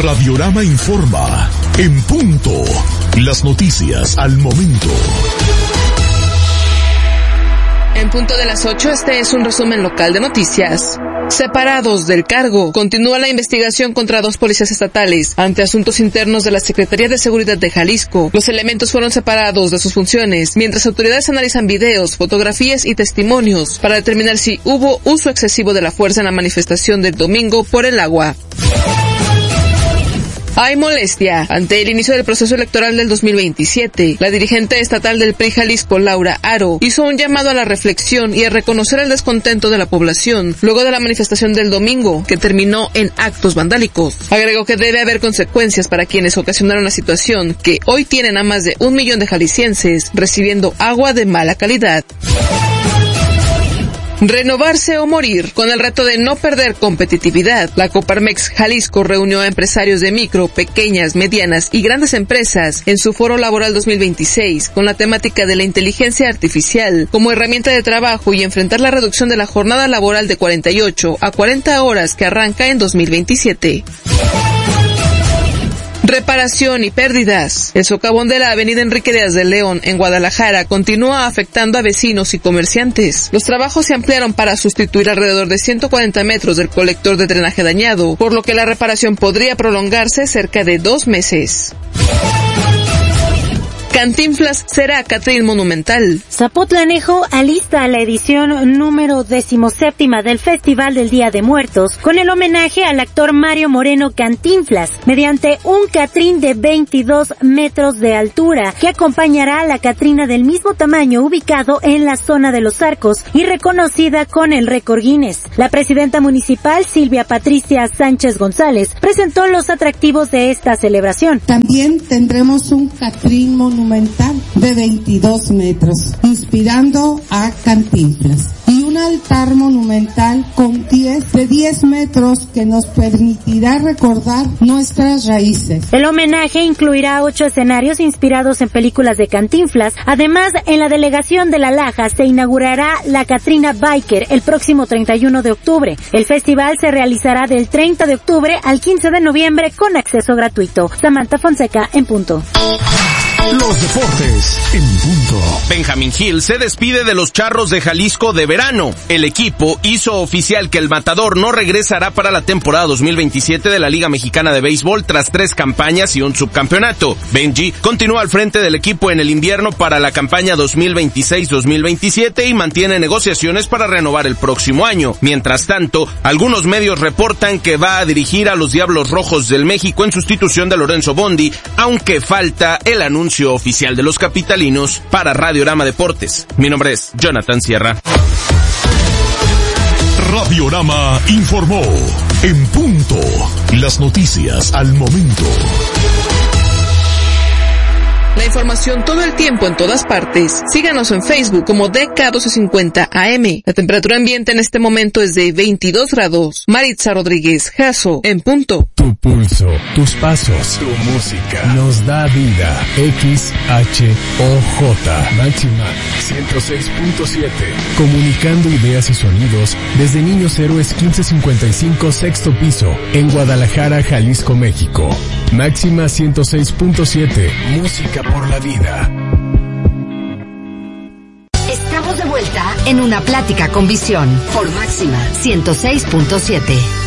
Radiorama informa, en punto, las noticias al momento. En punto de las 8, este es un resumen local de noticias. Separados del cargo, continúa la investigación contra 2 policías estatales ante asuntos internos de la Secretaría de Seguridad de Jalisco. Los elementos fueron separados de sus funciones, mientras autoridades analizan videos, fotografías y testimonios para determinar si hubo uso excesivo de la fuerza en la manifestación del domingo por el agua. Hay molestia ante el inicio del proceso electoral del 2027. La dirigente estatal del PRI Jalisco, Laura Aro, hizo un llamado a la reflexión y a reconocer el descontento de la población luego de la manifestación del domingo, que terminó en actos vandálicos. Agregó que debe haber consecuencias para quienes ocasionaron la situación, que hoy tienen a más de 1 millón de jaliscienses recibiendo agua de mala calidad. Renovarse o morir. Con el reto de no perder competitividad, la Coparmex Jalisco reunió a empresarios de micro, pequeñas, medianas y grandes empresas en su Foro Laboral 2026 con la temática de la inteligencia artificial como herramienta de trabajo y enfrentar la reducción de la jornada laboral de 48 a 40 horas que arranca en 2027. Reparación y pérdidas. El socavón de la avenida Enrique Díaz de León en Guadalajara continúa afectando a vecinos y comerciantes. Los trabajos se ampliaron para sustituir alrededor de 140 metros del colector de drenaje dañado, por lo que la reparación podría prolongarse cerca de 2 meses. Cantinflas será Catrín monumental. Zapotlanejo alista la edición número 17 del Festival del Día de Muertos con el homenaje al actor Mario Moreno Cantinflas mediante un Catrín de 22 metros de altura que acompañará a la Catrina del mismo tamaño ubicado en la zona de los Arcos y reconocida con el récord Guinness. La presidenta municipal Silvia Patricia Sánchez González presentó los atractivos de esta celebración. También tendremos un Catrín monumental de 22 metros, inspirando a Cantinflas, y un altar monumental de 10 metros que nos permitirá recordar nuestras raíces. El homenaje incluirá 8 escenarios inspirados en películas de Cantinflas. Además, en la delegación de La Laja se inaugurará la Catrina Biker el próximo 31 de octubre. El festival se realizará del 30 de octubre al 15 de noviembre con acceso gratuito. Samantha Fonseca, en punto. Los deportes en punto. Benjamín Gil se despide de los Charros de Jalisco de verano. El equipo hizo oficial que el Matador no regresará para la temporada 2027 de la Liga Mexicana de Béisbol tras 3 campañas y un subcampeonato. Benji continúa al frente del equipo en el invierno para la campaña 2026-2027 y mantiene negociaciones para renovar el próximo año. Mientras tanto, algunos medios reportan que va a dirigir a los Diablos Rojos del México en sustitución de Lorenzo Bondi, aunque falta el anuncio oficial de los capitalinos. Para Radiorama Deportes, mi nombre es Jonathan Sierra. Radiorama informó, en punto, las noticias al momento. La información todo el tiempo en todas partes. Síganos en Facebook como DK1250 AM. La temperatura ambiente en este momento es de 22 grados. Maritza Rodríguez, Jasso, en punto. Tu pulso, tus pasos, tu música nos da vida. XHOJ Máxima 106.7. Comunicando ideas y sonidos desde Niños Héroes 1555 sexto piso en Guadalajara, Jalisco, México. Máxima 106.7. Música por la vida. Estamos de vuelta en Una Plática con Visión por Máxima 106.7.